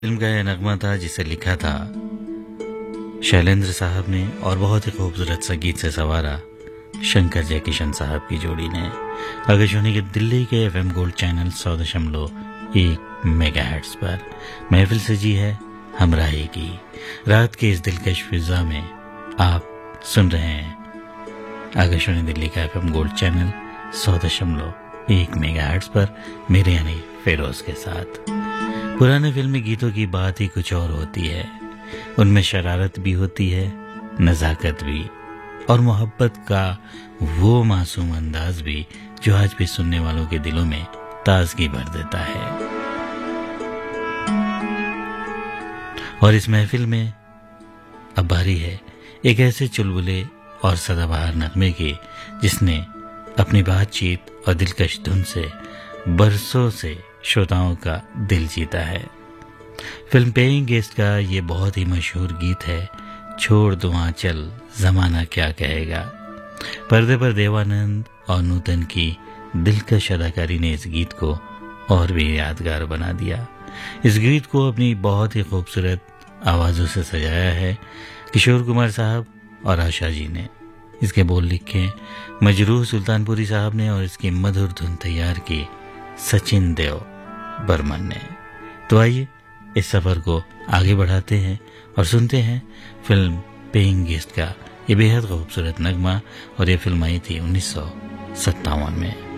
Film का यह नगमा था जिसे लिखा था शैलेंद्र साहब ने और बहुत ही खूबसूरत संगीत से सवारा शंकर जयकिशन साहब की जोड़ी ने। आकाशवाणी के दिल्ली के FM गोल्ड चैनल 100.1 मेगाहर्ट्ज पर महफिल सजी है हमराही की। रात के इस दिलकश फिजा में आप सुन रहे हैं आकाशवाणी दिल्ली का FM गोल्ड चैनल 100.1 मेगाहर्ट्ज पर मेरे यानी फेरोज के साथ। पुराने फिल्मी गीतों की बात ही कुछ और होती है। उनमें शरारत भी होती है, नजाकत भी, और मोहब्बत का वो मासूम अंदाज भी जो आज भी सुनने वालों के दिलों में ताजगी भर देता है। और इस महफिल में अब बारी है एक ऐसे चुलबुले और सदाबहार नगमे की जिसने अपनी बातचीत और दिलकश धुन से बरसों से श्रोताओं का दिल जीता है। फिल्म पेइंग गेस्ट का ये बहुत ही मशहूर गीत है, छोड़ दो चल जमाना क्या कहेगा। पर्दे पर देवानंद और नूतन की दिलकश अदाकारी ने इस गीत को और भी यादगार बना दिया। इस गीत को अपनी बहुत ही खूबसूरत आवाजों से सजाया है किशोर कुमार साहब और आशा जी ने। इसके बोल लिखे मजरूह सुल्तानपुरी साहब ने और इसकी मधुर धुन तैयार की सचिन देव बर्मन ने। तो आइए इस सफर को आगे बढ़ाते हैं और सुनते हैं फिल्म पेइंग गेस्ट का ये बेहद खूबसूरत नगमा। और ये फिल्म आई थी 1957 में।